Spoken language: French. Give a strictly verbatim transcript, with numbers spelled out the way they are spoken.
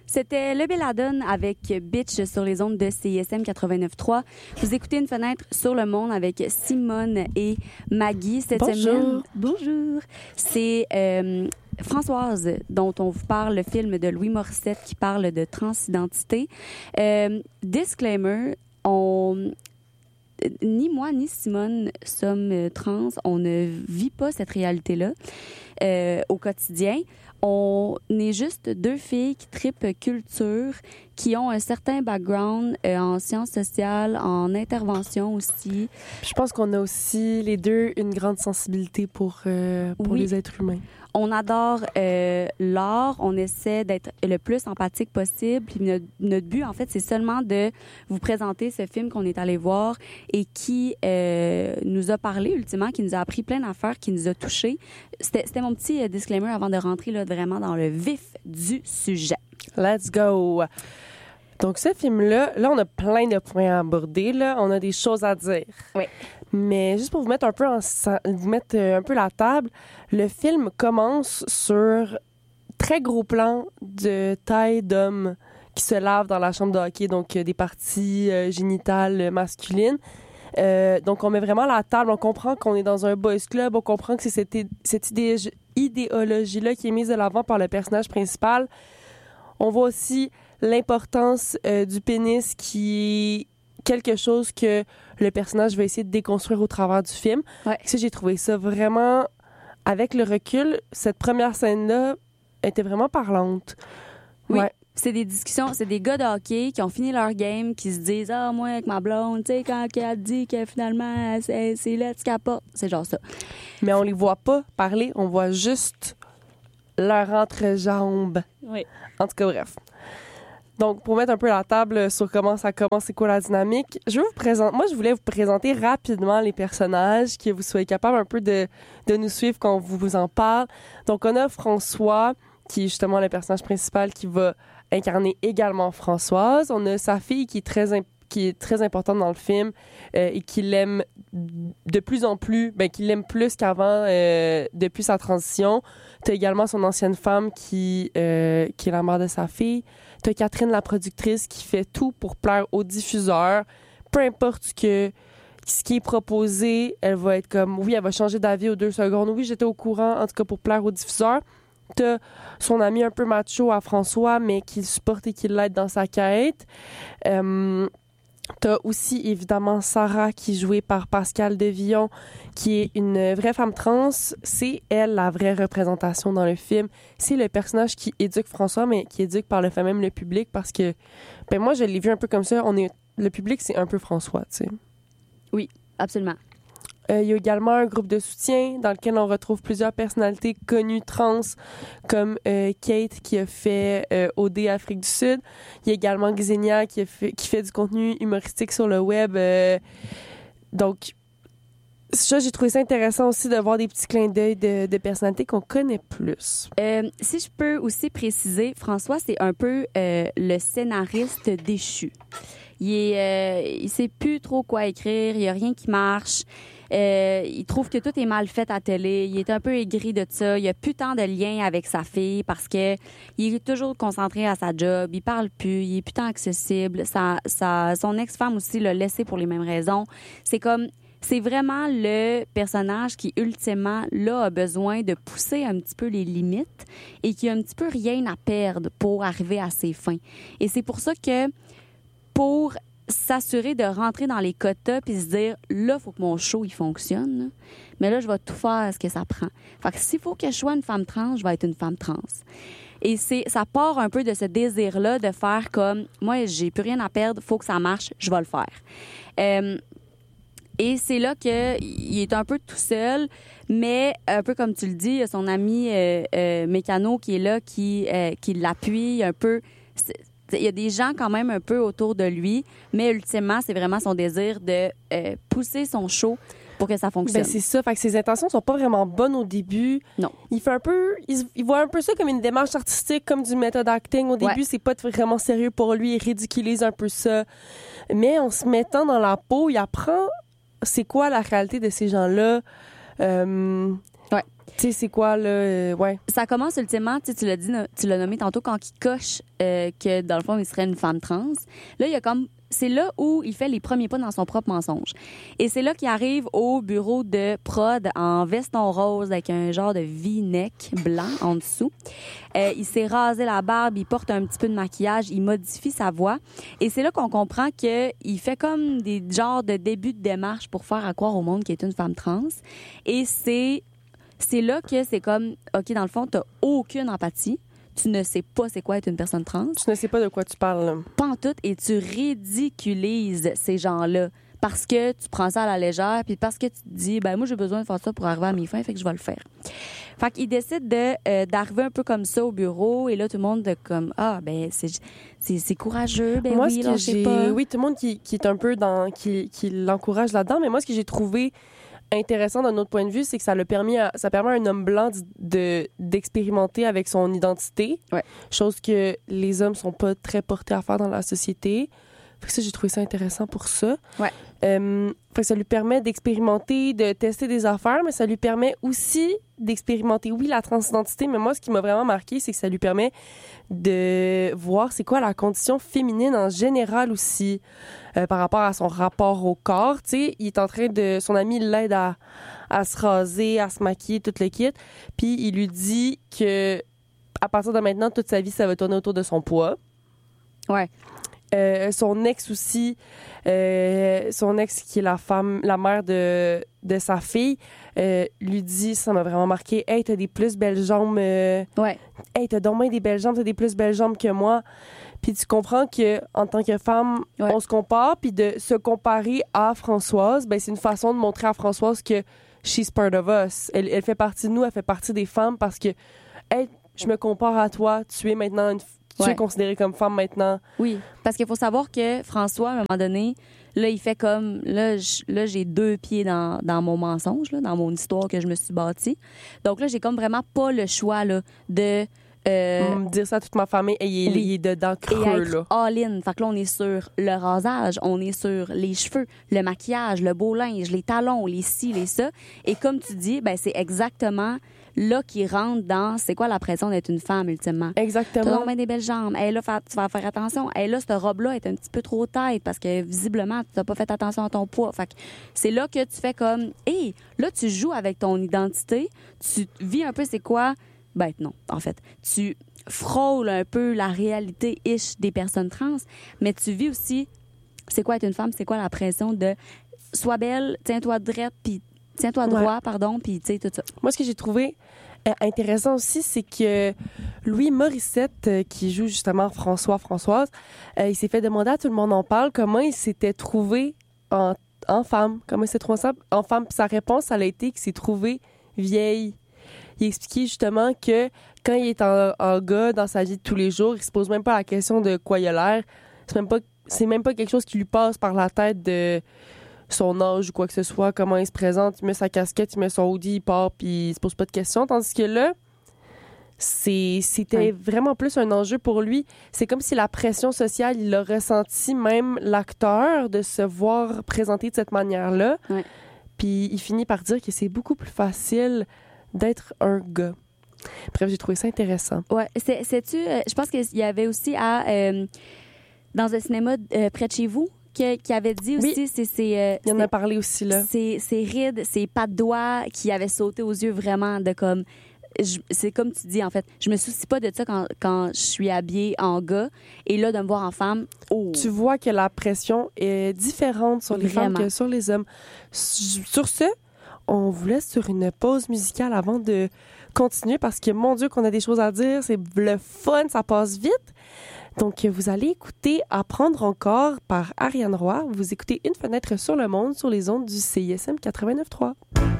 C'était Le Belladone avec Bitch sur les ondes de C I S M quatre-vingt-neuf trois. Vous écoutez Une fenêtre sur le monde avec Simone et Maggie cette Bonjour. semaine. Bonjour. C'est euh, Françoise dont on vous parle, le film de Louis Morissette qui parle de transidentité. Euh, disclaimer, on... Ni moi ni Simone sommes trans. On ne vit pas cette réalité-là euh, au quotidien. On est juste deux filles qui tripent culture, qui ont un certain background euh, en sciences sociales, en intervention aussi. Je pense qu'on a aussi, les deux, une grande sensibilité pour, euh, pour Oui. les êtres humains. On adore euh, l'art, on essaie d'être le plus empathique possible. Puis notre, notre but, en fait, c'est seulement de vous présenter ce film qu'on est allé voir et qui euh, nous a parlé ultimement, qui nous a appris plein d'affaires, qui nous a touchés. C'était, c'était mon petit euh, disclaimer avant de rentrer là, vraiment dans le vif du sujet. Let's go! Donc, ce film-là, là, on a plein de points à aborder. Là. On a des choses à dire. Oui. Mais juste pour vous mettre un peu en, vous mettre un peu la table, le film commence sur très gros plan de taille d'homme qui se lave dans la chambre de hockey, donc euh, des parties euh, génitales masculines. Euh, donc, on met vraiment la table. On comprend qu'on est dans un boys club. On comprend que c'est cette, cette idée, idéologie-là qui est mise de l'avant par le personnage principal. On voit aussi l'importance euh, du pénis qui est quelque chose que le personnage va essayer de déconstruire au travers du film. Ouais. Ça, j'ai trouvé ça vraiment... Avec le recul, cette première scène-là était vraiment parlante. Oui. Ouais. C'est des discussions, c'est des gars de hockey qui ont fini leur game, qui se disent « Ah, moi, avec ma blonde, tu sais, quand elle dit que finalement, c'est, c'est là, tu capotes. » C'est genre ça. Mais on les voit pas parler, on voit juste leur entrejambe. Oui. En tout cas, bref. Donc, pour mettre un peu la table sur comment ça commence, c'est quoi la dynamique, je veux vous présenter... Moi, je voulais vous présenter rapidement les personnages, que vous soyez capable un peu de, de nous suivre quand on vous en parle. Donc, on a François, qui est justement le personnage principal qui va incarner également Françoise. On a sa fille qui est très, imp- qui est très importante dans le film euh, et qui l'aime de plus en plus, ben, qui l'aime plus qu'avant euh, depuis sa transition. Tu as également son ancienne femme qui, euh, qui est la mère de sa fille. T'as Catherine, la productrice, qui fait tout pour plaire aux diffuseurs. Peu importe ce, que, ce qui est proposé, elle va être comme, oui, elle va changer d'avis aux deux secondes. Oui, j'étais au courant, en tout cas pour plaire aux diffuseurs. T'as son ami un peu macho à François, mais qui le supporte et qui l'aide dans sa quête. Euh, T'as aussi, évidemment, Sarah, qui est jouée par Pascale Devillon, qui est une vraie femme trans. C'est elle, la vraie représentation dans le film. C'est le personnage qui éduque François, mais qui éduque par le fait même le public, parce que, ben moi, je l'ai vu un peu comme ça. On est, le public, c'est un peu François, tu sais. Oui, absolument. Euh, il y a également un groupe de soutien dans lequel on retrouve plusieurs personnalités connues trans, comme euh, Kate qui a fait euh, O D Afrique du Sud. Il y a également Xenia qui, a fait, qui fait du contenu humoristique sur le web. Euh, donc, ça, j'ai trouvé ça intéressant aussi de voir des petits clins d'œil de, de personnalités qu'on connaît plus. Euh, si je peux aussi préciser, François, c'est un peu euh, le scénariste déchu. Il est, euh, il sait plus trop quoi écrire, il y a rien qui marche. Euh, il trouve que tout est mal fait à télé. Il est un peu aigri de ça. Il a plus tant de lien avec sa fille parce que il est toujours concentré à sa job. Il parle plus. Il est plus tant accessible. Sa, sa, son ex-femme aussi l'a laissé pour les mêmes raisons. C'est comme, c'est vraiment le personnage qui, ultimement, là, a besoin de pousser un petit peu les limites et qui a un petit peu rien à perdre pour arriver à ses fins. Et c'est pour ça que, pour s'assurer de rentrer dans les quotas puis se dire là faut que mon show il fonctionne là. Mais là je vais tout faire ce que ça prend. Fait que s'il faut que je sois une femme trans, je vais être une femme trans. Et c'est ça part un peu de ce désir là de faire comme moi j'ai plus rien à perdre, faut que ça marche, je vais le faire. Euh, et c'est là que il est un peu tout seul, mais un peu comme tu le dis, il y a son ami euh, euh, mécano qui est là qui euh, qui l'appuie un peu. C'est, il y a des gens quand même un peu autour de lui, mais ultimement, c'est vraiment son désir de euh, pousser son show pour que ça fonctionne. Ben c'est ça, fait que ses intentions sont pas vraiment bonnes au début. Non. Il fait un peu, il, il voit un peu ça comme une démarche artistique, comme du method acting. Au début, Ouais. c'est pas vraiment sérieux pour lui, il ridiculise un peu ça. Mais en se mettant dans la peau, il apprend c'est quoi la réalité de ces gens-là. Euh, Ouais. Tu sais, c'est quoi, là? Euh, ouais. Ça commence ultimement, tu l'as dit, tu l'as nommé tantôt, quand il coche euh, que, dans le fond, il serait une femme trans. Là, il y a comme... C'est là où il fait les premiers pas dans son propre mensonge. Et c'est là qu'il arrive au bureau de prod en veston rose avec un genre de V-neck blanc en dessous. Euh, il s'est rasé la barbe, il porte un petit peu de maquillage, il modifie sa voix. Et c'est là qu'on comprend qu'il fait comme des genres de début de démarche pour faire à croire au monde qu'il est une femme trans. Et c'est, c'est là que c'est comme, OK, dans le fond, t'as aucune empathie. Tu ne sais pas c'est quoi être une personne trans. Tu ne sais pas de quoi tu parles. Là. Pas en tout, et tu ridiculises ces gens-là parce que tu prends ça à la légère, puis parce que tu te dis, ben moi j'ai besoin de faire ça pour arriver à mes fins, fait que je vais le faire. Fait qu'il décide de euh, d'arriver un peu comme ça au bureau, et là tout le monde de comme ah ben c'est c'est, c'est courageux, ben moi, oui, ce là que je sais j'ai... pas. Oui, tout le monde qui, qui est un peu dans qui, qui l'encourage là-dedans, mais moi ce que j'ai trouvé intéressant d'un autre point de vue, c'est que ça le permis à, ça permet à un homme blanc de d'expérimenter avec son identité, ouais. chose que les hommes sont pas très portés à faire dans la société. Fait que ça, j'ai trouvé ça intéressant pour ça. Ouais. Euh, fait que ça lui permet d'expérimenter, de tester des affaires, mais ça lui permet aussi d'expérimenter, oui, la transidentité, mais moi, ce qui m'a vraiment marqué, c'est que ça lui permet de voir c'est quoi la condition féminine en général aussi, euh, par rapport à son rapport au corps. Tu sais, il est en train de... Son ami l'aide à, à se raser, à se maquiller, tout le kit, puis il lui dit que à partir de maintenant, toute sa vie, ça va tourner autour de son poids. Ouais. Euh, son ex aussi, euh, son ex qui est la femme, la mère de, de sa fille, euh, lui dit, ça m'a vraiment marqué, « Hey, t'as des plus belles jambes. Euh, ouais. Hey, t'as donc bien des belles jambes, t'as des plus belles jambes que moi. » Puis tu comprends que en tant que femme, ouais. on se compare, puis de se comparer à Françoise, ben c'est une façon de montrer à Françoise que she's part of us. Elle, elle fait partie de nous, elle fait partie des femmes parce que, hey, je me compare à toi, tu es maintenant une Tu ouais. es considérée comme femme maintenant. Oui, parce qu'il faut savoir que François, à un moment donné, là, il fait comme... Là, je, là j'ai deux pieds dans, dans mon mensonge, là, dans mon histoire que je me suis bâtie. Donc là, j'ai comme vraiment pas le choix là, de... Euh, mm, dire ça à toute ma famille, et il est, oui. il est dedans creux, et être là. all-in. Fait que là, on est sur le rasage, on est sur les cheveux, le maquillage, le beau linge, les talons, les ci, les ça. Et comme tu dis, ben c'est exactement... là qui rentre dans c'est quoi la pression d'être une femme ultimement. Exactement. T'as donc bien des belles jambes. Hey, là, tu vas faire attention. Hey, là, cette robe-là est un petit peu trop tight parce que visiblement, tu n'as pas fait attention à ton poids. Fait que c'est là que tu fais comme, hey, là, tu joues avec ton identité. Tu vis un peu c'est quoi. Ben non, en fait. Tu frôles un peu la réalité-ish des personnes trans, mais tu vis aussi c'est quoi être une femme, c'est quoi la pression de sois belle, tiens-toi droite, puis tiens-toi droit, ouais. pardon, puis tu sais, tout ça. Moi, ce que j'ai trouvé euh, intéressant aussi, c'est que Louis Morissette, euh, qui joue justement François, Françoise, euh, il s'est fait demander à Tout le monde en parle comment il s'était trouvé en, en femme, comment il s'est trouvé en femme. Puis sa réponse, ça a été qu'il s'est trouvé vieille. Il expliquait justement que quand il est en, en gars dans sa vie de tous les jours, il se pose même pas la question de quoi il a l'air. C'est même pas, c'est même pas quelque chose qui lui passe par la tête de son âge ou quoi que ce soit, comment il se présente, il met sa casquette, il met son hoodie, il part, puis il se pose pas de questions. Tandis que là, c'est, c'était ouais. vraiment plus un enjeu pour lui. C'est comme si la pression sociale, il l'a ressenti, même l'acteur, de se voir présenter de cette manière-là. Ouais. Puis il finit par dire que c'est beaucoup plus facile d'être un gars. Bref, j'ai trouvé ça intéressant. Ouais, c'est, sais-tu, euh, je pense qu'il y avait aussi à euh, dans un cinéma euh, près de chez vous qui, qui avait dit aussi, oui. c'est, c'est euh, il y en c'est, a parlé aussi là. C'est ses rides, ses pas de doigts qui avaient sauté aux yeux vraiment de comme. Je, c'est comme tu dis en fait, je me soucie pas de ça quand, quand je suis habillée en gars et là de me voir en femme. Oh. Tu vois que la pression est différente sur les vraiment. femmes que sur les hommes. Sur ce, on vous laisse sur une pause musicale avant de continuer parce que, mon Dieu, qu'on a des choses à dire. C'est le fun, ça passe vite. Donc, vous allez écouter Apprendre encore par Ariane Roy. Vous écoutez Une fenêtre sur le monde sur les ondes du C I S M quatre-vingt-neuf trois.